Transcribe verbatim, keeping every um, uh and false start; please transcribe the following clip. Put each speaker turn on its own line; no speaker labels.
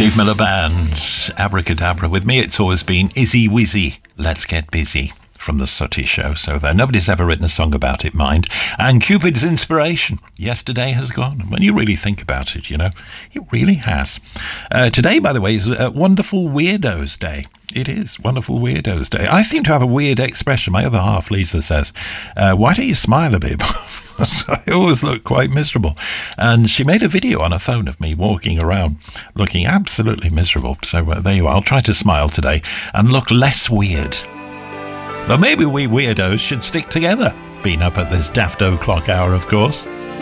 Steve Miller Band, Abracadabra. With me, it's always been Izzy Wizzy. Let's get busy. From the Sooty Show. So there, nobody's ever written a song about it, mind. And Cupid's Inspiration. Yesterday has gone. When you really think about it, you know, it really has. Uh, today, by the way, is a Wonderful Weirdos Day. It is Wonderful Weirdos Day. I seem to have a weird expression. My other half, Lisa, says, uh, why don't you smile a bit? I always look quite miserable. And she made a video on her phone of me walking around looking absolutely miserable. So uh, there you are. I'll try to smile today and look less weird. Though maybe we weirdos should stick together. Been up at this daft o'clock hour, of course.